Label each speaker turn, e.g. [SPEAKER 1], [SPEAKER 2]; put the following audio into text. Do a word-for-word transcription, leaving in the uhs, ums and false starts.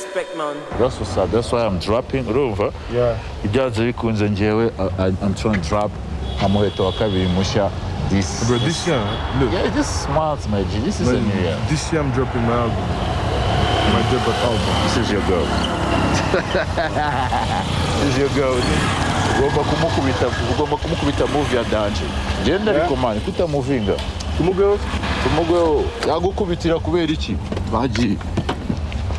[SPEAKER 1] respect, man.
[SPEAKER 2] That's what's up. That's why I'm dropping. Urumva?
[SPEAKER 3] Yeah.
[SPEAKER 2] Ibyazo bikunze njyewe I'm trying to drop amuheto wa kabiri mushya this.
[SPEAKER 3] Bro, this year, look.
[SPEAKER 2] Yeah, this is smart, my G. This is
[SPEAKER 3] Man,
[SPEAKER 2] a new year.
[SPEAKER 3] This year I'm dropping my album. My debut album.
[SPEAKER 2] This is your girl. This is your girl. Ugomba kumukubita, ugomba kumukubita movie ya danje. Genda ariko man, kuta movinga.
[SPEAKER 3] Kumugwe?
[SPEAKER 2] Kumugwe yagukubitira kubera iki? Baji.